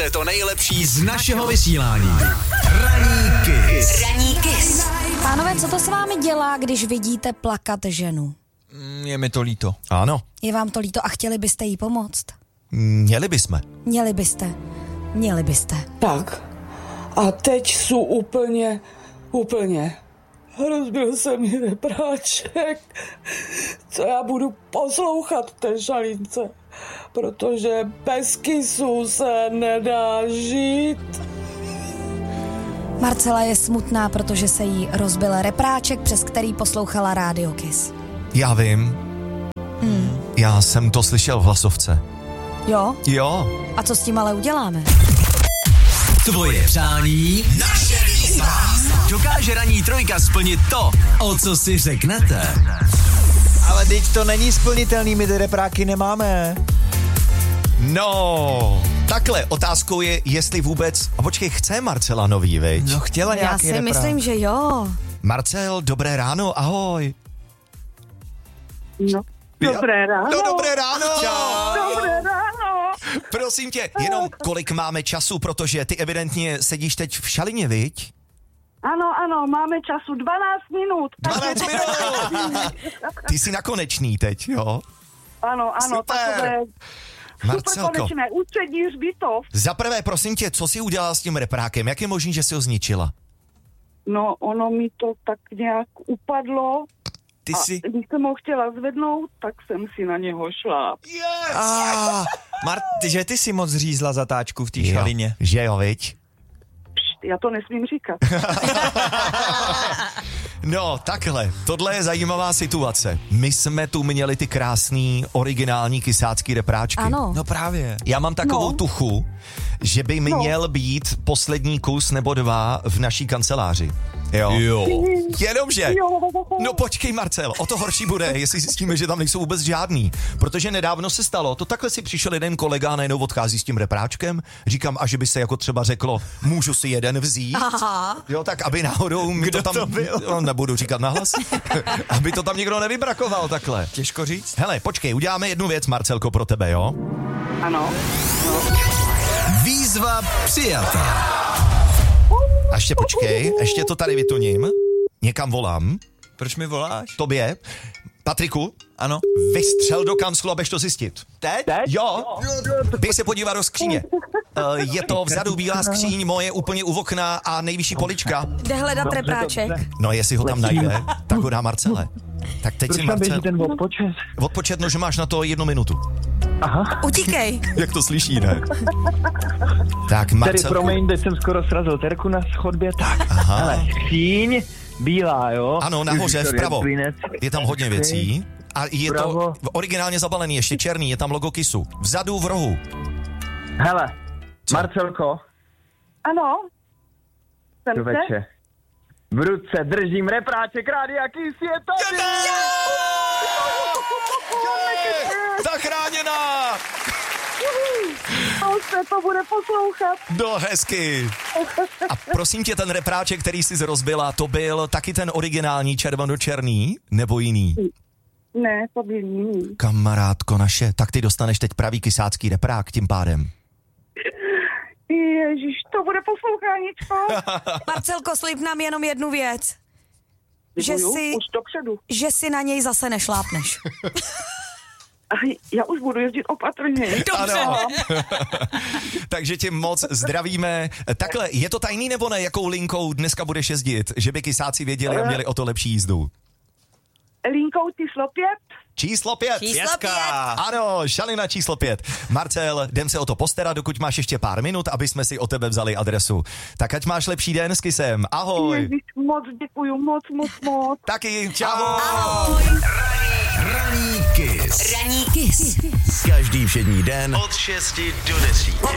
uslyšíte to nejlepší z našeho vysílání. Ranní Kiss. Ranní Kiss. Pánové, co to s vámi dělá, když vidíte plakat ženu? Je mi to líto. Ano, Je vám to líto a chtěli byste jí pomoct? měli bychom. Měli byste. Tak, a teď jsou úplně. Rozbil se mi repráček. Co já budu poslouchat v té šalince? Protože bez kisu se nedá žít. Marcela je smutná, protože se jí rozbil repráček, přes který poslouchala Rádio Kiss. Já vím. Já jsem to slyšel v hlasovce. Jo? Jo. A co s tím ale uděláme? Tvoje přání, naše výzva. Dokáže ranní trojka splnit to, o co si řeknete. Ale teď to není splnitelný, my ty repráky nemáme. No, takhle, otázkou je, jestli vůbec... A počkej, chce Marcela nový, viď? No chtěla Já nějaký si reprák. myslím, že jo. Marcel, dobré ráno, ahoj. No, dobré ráno. No, dobré ráno. Čau. Dobré ráno. Prosím tě, jenom kolik máme času, protože ty evidentně sedíš teď v šalině, viď? Ano, máme času 12 minut. 12 minut. Ty jsi nakonečný teď, jo? Ano, Super. takové Marcelko, superkonečné ústřední hřbitov. za prvé, prosím tě, co jsi udělala s tím reprákem? Jak je možný, že jsi ho zničila? No, ono mi to tak nějak upadlo. Ty A jsi... když jsem ho chtěla zvednout, tak jsem si na něho šla. Že ty si moc řízla zatáčku v té šalině. Že jo, viď? Já to nesmím říkat. No, takhle, tohle je zajímavá situace. My jsme tu měli ty krásný, originální kysácký repráčky. Ano. No právě. Já mám takovou tuchu, že by měl být poslední kus nebo 2 v naší kanceláři. Jo. Jenomže, no počkej Marcel, o to horší bude, jestli zjistíme, že tam nejsou vůbec žádný. Protože nedávno se stalo, to takhle si přišel jeden kolega a najednou odchází s tím repráčkem. Říkám, a že by se jako třeba řeklo, můžu si jeden vzít. Aha. Jo, tak aby náhodou mi Kdo to tam... to byl? No, nebudu říkat nahlas. Aby to tam někdo nevybrakoval takhle. Těžko říct. Hele, počkej, uděláme jednu věc, Marcelko, pro tebe, jo? Ano. Výzva přijatá. A ještě počkej, ještě to tady vytuním. Někam volám. Proč mi voláš? Tobě. Patriku, Ano. vystřel do kanclu a běž to zjistit. Teď? Jo, běž se podívat do skříně. Je to vzadu bílá skříň, moje úplně u okna a nejvyšší polička. Jde hledat repráček. No, jestli ho tam najde, tak ho dá Marcele. Tak teď si Marcel... ten odpočet? Odpočet, no, že máš na to 1 minutu. Utíkej. Jak to slyší, ne? Tak, Tedy Marcelku. promiň, teď jsem skoro srazil terku na schodbě, tak. Hele, skříň, bílá, jo? Ano, nahoře, Ježiš, vpravo. Plinec. Je tam hodně věcí. A je Bravo. to originálně zabalený, ještě černý, je tam logo Kissu. Vzadu v rohu. Hele, Marcelko, Ano. Jsem se. doveče. V ruce držím repráček Rádia Kiss, je tady! Zachráněná! A už se to bude poslouchat. No, hezky. A prosím tě, ten repráček, který jsi rozbila, to byl taky ten originální červeno-černý, nebo jiný? Ne, to byl jiný. Kamarádko naše, tak ty dostaneš teď pravý kysácký reprák tím pádem. Ježíš, to bude posloucháníčko. Marcelko, slib nám jenom jednu věc. Slibuju, už dopředu. Že si na něj zase nešlápneš. A já už budu jezdit opatrně. Ano. Takže tě moc zdravíme. Takhle, je to tajný nebo ne, jakou linkou dneska budeš jezdit? Že by kysáci věděli a měli o to lepší jízdu. Linkou číslo 5. Číslo 5. Číslo 5. Ano, šalina číslo 5. Marcel, jdem se o to postarat, dokud máš ještě pár minut, aby jsme si o tebe vzali adresu. Tak ať máš lepší den s Kissem. Ahoj. Ježíš, moc děkuju, moc. Taky, čau. Ahoj. Ranní Kiss. Ranní Kiss. Každý všední den Od 6 do 10.